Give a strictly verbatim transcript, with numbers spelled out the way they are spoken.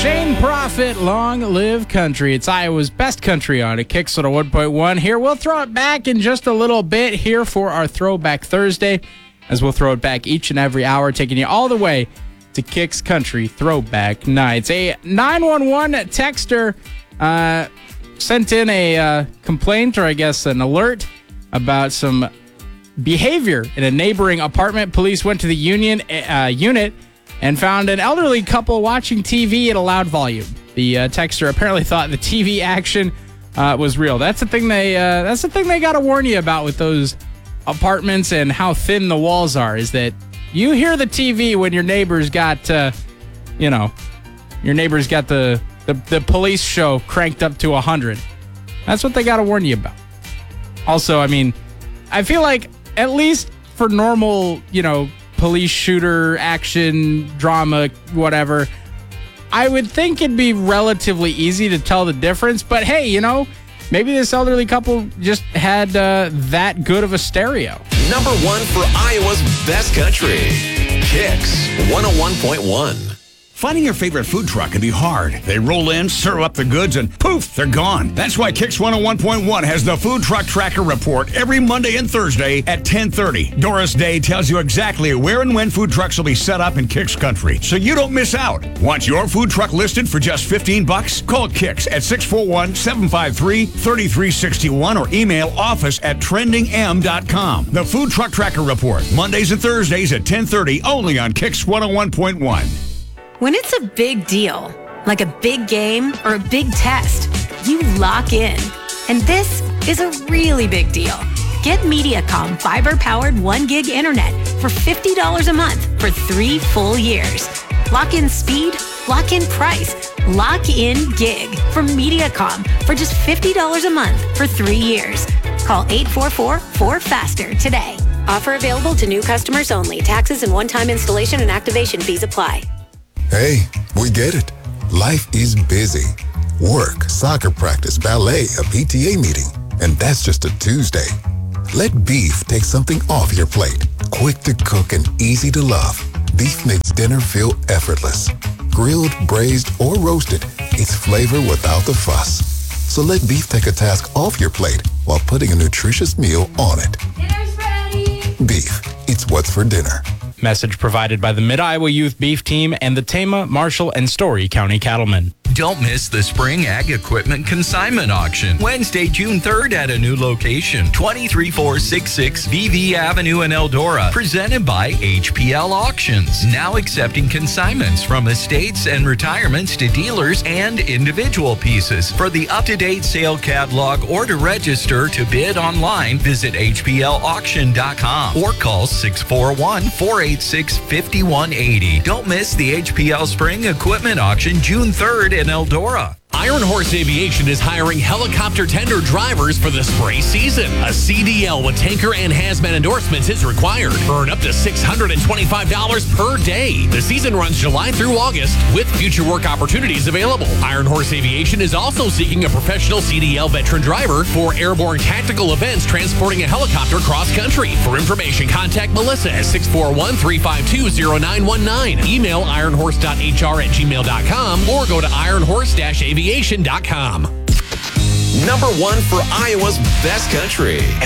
Shane Prophet, Long Live Country. It's Iowa's best country on it. Kicks at a one point one here. We'll throw it back in just a little bit here for our Throwback Thursday, as we'll throw it back each and every hour, taking you all the way to Kicks Country Throwback Nights. A nine one one texter uh, sent in a uh, complaint, or I guess an alert, about some behavior in a neighboring apartment. Police went to the union uh, unit and found an elderly couple watching T V at a loud volume. The uh, texter apparently thought the T V action uh, was real. That's the thing they uh, that's the thing they got to warn you about with those apartments and how thin the walls are, is that you hear the T V when your neighbor's got, uh, you know, your neighbor's got the, the, the police show cranked up to one hundred. That's what they got to warn you about. Also, I mean, I feel like at least for normal, you know, police shooter, action, drama, whatever, I would think it'd be relatively easy to tell the difference. But hey, you know, maybe this elderly couple just had uh, that good of a stereo. Number one for Iowa's best country. Kicks one oh one point one. Finding your favorite food truck can be hard. They roll in, serve up the goods, and poof, they're gone. That's why Kicks one oh one point one has the Food Truck Tracker Report every Monday and Thursday at ten thirty. Doris Day tells you exactly where and when food trucks will be set up in Kicks Country, so you don't miss out. Want your food truck listed for just fifteen bucks? Call Kicks at six four one, seven five three, three three six one or email office at trending m dot com. The Food Truck Tracker Report, Mondays and Thursdays at ten thirty, only on Kicks one oh one point one. When it's a big deal, like a big game or a big test, you lock in. And this is a really big deal. Get Mediacom fiber-powered one gig internet for fifty dollars a month for three full years. Lock in speed, lock in price, lock in gig from Mediacom for just fifty dollars a month for three years. Call eight four four, four faster today. Offer available to new customers only. Taxes and one-time installation and activation fees apply. Hey, we get it. Life is busy. Work, soccer practice, ballet, a P T A meeting. And that's just a Tuesday. Let Beef take something off your plate. Quick to cook and easy to love. Beef makes dinner feel effortless. Grilled, braised, or roasted, it's flavor without the fuss. So let Beef take a task off your plate while putting a nutritious meal on it. Dinner's ready. Beef, it's what's for dinner. Message provided by the Mid-Iowa Youth Beef Team and the Tama, Marshall, and Story County Cattlemen. Don't miss the Spring Ag Equipment Consignment Auction, Wednesday, June third at a new location, twenty-three four six six V V Avenue in Eldora, presented by H P L Auctions. Now accepting consignments from estates and retirements to dealers and individual pieces. For the up-to-date sale catalog or to register to bid online, visit H P L auction dot com or call six four one, four eight six, five one eight zero. Don't miss the H P L Spring Equipment Auction, June third in Eldora. Iron Horse Aviation is hiring helicopter tender drivers for the spray season. A C D L with tanker and hazmat endorsements is required. Earn up to six hundred twenty-five dollars per day. The season runs July through August with future work opportunities available. Iron Horse Aviation is also seeking a professional C D L veteran driver for airborne tactical events transporting a helicopter cross-country. For information, contact Melissa at six four one, three five two, zero nine one nine. Email iron horse dot h r at gmail dot com or go to iron horse aviation dot com. Number one for Iowa's best country.